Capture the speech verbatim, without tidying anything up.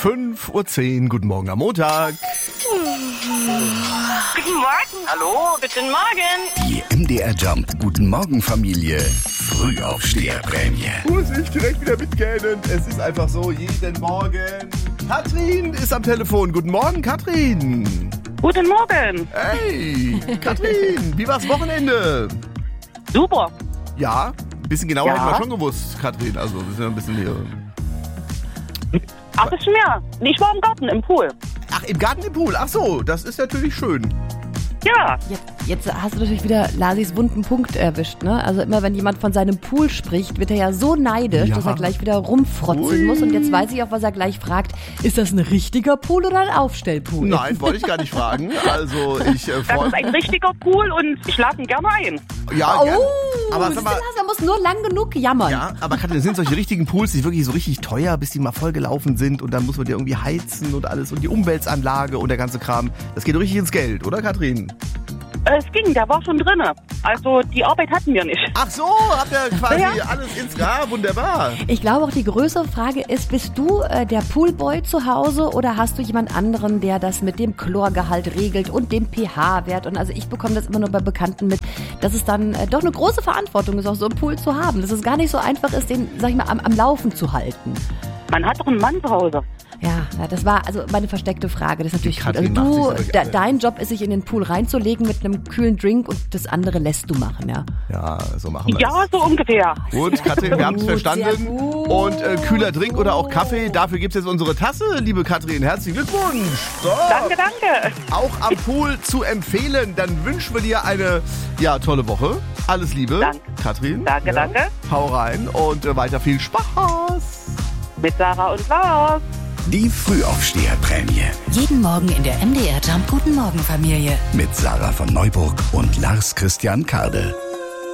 fünf Uhr zehn, guten Morgen am Montag. Guten Morgen. Hallo, guten Morgen. Die M D R Jump Guten Morgen Familie Frühaufsteherprämie. Muss ich direkt wieder mitgähnen. Es ist einfach so, jeden Morgen. Katrin ist am Telefon. Guten Morgen, Katrin. Guten Morgen. Hey, Katrin, wie war's Wochenende? Super. Ja, ein bisschen genauer Ja. hätten wir schon gewusst, Katrin. Also, wir sind ja ein bisschen hier. Ach, ist mehr. Ich war im Garten, im Pool. Ach, im Garten im Pool. Ach so, das ist natürlich schön. Ja. Jetzt, jetzt hast du natürlich wieder Lasis wunden Punkt erwischt, ne? Also immer wenn jemand von seinem Pool spricht, wird er ja so neidisch, Ja. dass er gleich wieder rumfrotzen Ui. muss. Und jetzt weiß ich auch, was er gleich fragt. Ist das ein richtiger Pool oder ein Aufstellpool? Nein, wollte ich gar nicht fragen. Also, ich äh, Das freue ist ein richtiger Pool und ich lade ihn gerne ein. Ja, Oh, gern. Aber sag mal, er muss nur lang genug jammern. ja, aber Katrin, sind solche richtigen Pools, die wirklich so richtig teuer, bis die mal vollgelaufen sind und dann muss man die irgendwie heizen und alles und die Umweltanlage und der ganze Kram. Das geht richtig ins Geld, oder Katrin? Es ging, der war schon drinne. Also die Arbeit hatten wir nicht. Ach so, habt ihr quasi Ja. alles ins... Ja, wunderbar. Ich glaube auch die größere Frage ist, bist du äh, der Poolboy zu Hause oder hast du jemand anderen, der das mit dem Chlorgehalt regelt und dem pH-Wert? Und also ich bekomme das immer nur bei Bekannten mit, dass es dann äh, doch eine große Verantwortung ist, auch so einen Pool zu haben. Dass es gar nicht so einfach ist, den, sag ich mal, am, am Laufen zu halten. Man hat doch einen Mann zu Hause. Ja, ja, das war also meine versteckte Frage. Das ist natürlich gut. Also Katrin macht du, sich's natürlich de, alle. dein Job ist, sich in den Pool reinzulegen mit einem kühlen Drink und das andere lässt du machen, ja. Ja, so machen wir Ja, es. so ungefähr. Gut, Katrin, wir haben es Gut, sehr verstanden. gut. Und äh, kühler Drink oder auch Kaffee, dafür gibt's jetzt unsere Tasse, liebe Katrin. Herzlichen Glückwunsch. So. Danke, danke. Auch am Pool zu empfehlen. Dann wünschen wir dir eine ja, tolle Woche. Alles Liebe, Danke. Katrin. Danke, ja. danke. Hau rein und äh, weiter viel Spaß. Mit Sarah und Lars. Die Frühaufsteherprämie Jeden Morgen in der M D R Jump Guten Morgen Familie. mit Sarah von Neuburg und Lars Christian Kade.